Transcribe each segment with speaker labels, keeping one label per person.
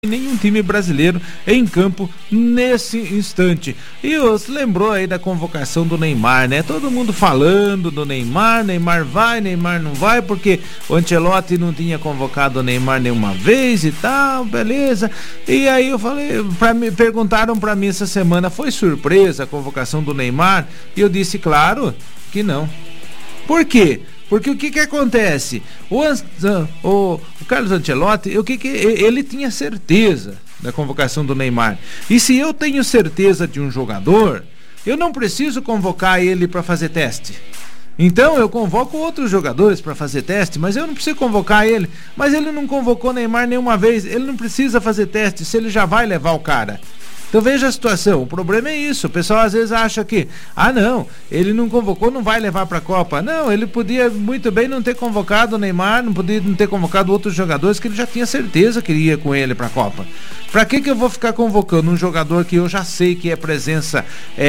Speaker 1: nenhum time brasileiro em campo nesse instante. E você lembrou aí da convocação do Neymar, né? Todo mundo falando do Neymar, Neymar vai, Neymar não vai, porque o Ancelotti não tinha convocado o Neymar nenhuma vez e tal, beleza. E aí eu falei, perguntaram pra mim essa semana, foi surpresa a convocação do Neymar? E eu disse, claro que não. Por quê? Porque o que acontece? O Carlos Ancelotti, ele tinha certeza da convocação do Neymar. E se eu tenho certeza de um jogador, eu não preciso convocar ele para fazer teste. Então eu convoco outros jogadores para fazer teste, mas eu não preciso convocar ele. Mas ele não convocou Neymar nenhuma vez, ele não precisa fazer teste se ele já vai levar o cara. Então veja a situação, o problema é isso, o pessoal às vezes acha que, não, ele não convocou, não vai levar para a Copa. Não, ele podia muito bem não ter convocado o Neymar, não podia não ter convocado outros jogadores que ele já tinha certeza que iria com ele para a Copa. Para que eu vou ficar convocando um jogador que eu já sei que é presença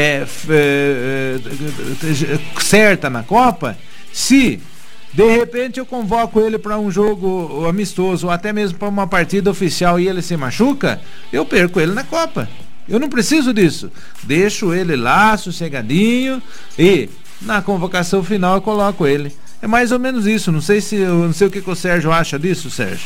Speaker 1: certa na Copa, se de repente eu convoco ele para um jogo amistoso ou até mesmo para uma partida oficial e ele se machuca, eu perco ele na Copa. Eu não preciso disso. Deixo ele lá, sossegadinho, e na convocação final eu coloco ele. É mais ou menos isso. Não sei o que o Sérgio acha disso, Sérgio.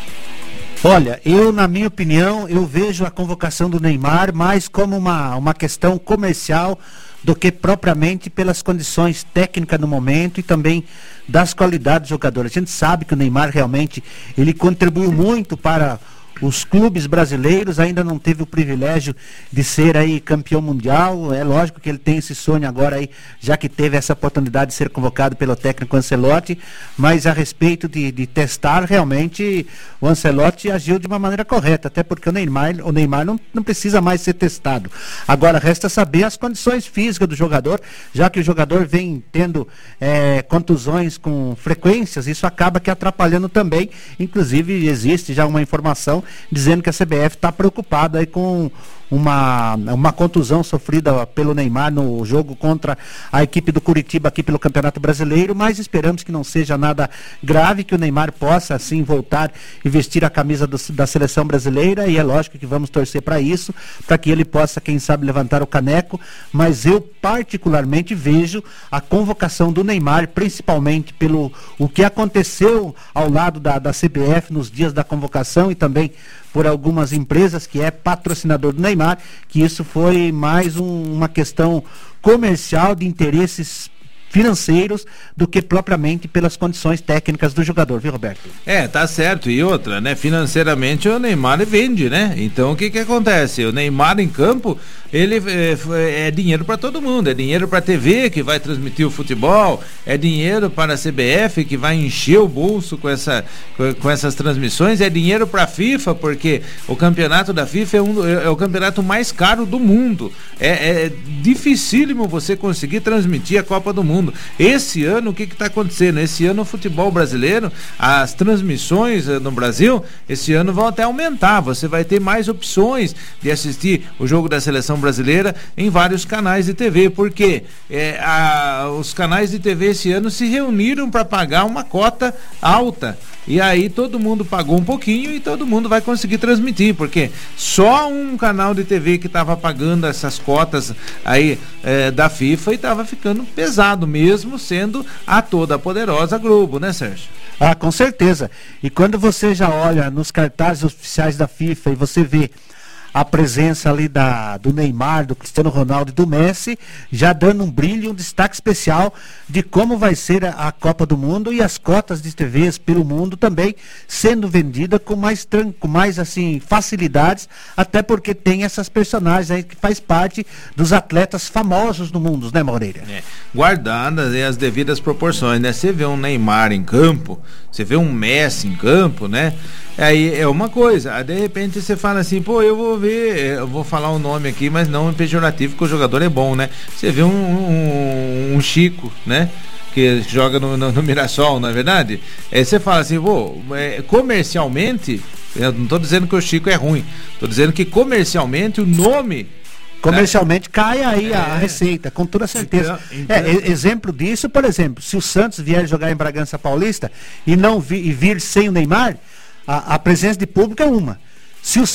Speaker 2: Olha, na minha opinião, eu vejo a convocação do Neymar mais como uma questão comercial do que propriamente pelas condições técnicas no momento e também das qualidades do jogador. A gente sabe que o Neymar realmente ele contribuiu muito para os clubes brasileiros, ainda não teve o privilégio de ser aí campeão mundial. É lógico que ele tem esse sonho agora aí, já que teve essa oportunidade de ser convocado pelo técnico Ancelotti, mas a respeito de testar, realmente o Ancelotti agiu de uma maneira correta, até porque o Neymar não precisa mais ser testado. Agora resta saber as condições físicas do jogador, já que o jogador vem tendo contusões com frequências, isso acaba que atrapalhando também. Inclusive existe já uma informação dizendo que a CBF está preocupada aí com uma contusão sofrida pelo Neymar no jogo contra a equipe do Curitiba aqui pelo Campeonato Brasileiro, mas esperamos que não seja nada grave, que o Neymar possa assim voltar e vestir a camisa da seleção brasileira, e é lógico que vamos torcer para isso, para que ele possa, quem sabe, levantar o caneco. Mas eu particularmente vejo a convocação do Neymar, principalmente pelo o que aconteceu ao lado da CBF nos dias da convocação e também por algumas empresas que é patrocinador do Neymar, que isso foi mais uma questão comercial de interesses financeiros do que propriamente pelas condições técnicas do jogador, viu, Roberto?
Speaker 1: Tá certo. E outra, né? Financeiramente o Neymar vende, né? Então o que acontece? O Neymar em campo, ele é dinheiro para todo mundo, é dinheiro para a TV que vai transmitir o futebol, é dinheiro para a CBF que vai encher o bolso com essas transmissões, é dinheiro para a FIFA, porque o campeonato da FIFA é o campeonato mais caro do mundo. É dificílimo você conseguir transmitir a Copa do Mundo. Esse ano, o que está acontecendo? Esse ano o futebol brasileiro, as transmissões no Brasil, esse ano vão até aumentar. Você vai ter mais opções de assistir o jogo da seleção brasileira em vários canais de TV, porque os canais de TV esse ano se reuniram para pagar uma cota alta. E aí todo mundo pagou um pouquinho e todo mundo vai conseguir transmitir, porque só um canal de TV que estava pagando essas cotas aí da FIFA e estava ficando pesado, mesmo sendo a toda poderosa Globo, né, Sérgio?
Speaker 2: Com certeza. E quando você já olha nos cartazes oficiais da FIFA e você vê a presença ali do Neymar, do Cristiano Ronaldo e do Messi, já dando um brilho, um destaque especial de como vai ser a Copa do Mundo, e as cotas de TVs pelo mundo também sendo vendida com mais assim, facilidades, até porque tem essas personagens aí que faz parte dos atletas famosos do mundo, né, Moreira?
Speaker 1: Guardadas as devidas proporções, né? Você vê um Neymar em campo, você vê um Messi em campo, né? Aí é uma coisa, aí de repente você fala assim, eu vou falar um nome aqui, mas não pejorativo, porque o jogador é bom, né? Você vê um Chico, né? Que joga no Mirassol, não é verdade? Aí você fala assim, comercialmente, eu não estou dizendo que o Chico é ruim, estou dizendo que comercialmente o nome...
Speaker 2: Comercialmente cai aí a receita, com toda certeza. Exemplo disso, por exemplo, se o Santos vier jogar em Bragança Paulista e não vir sem o Neymar, a presença de público é uma. Se o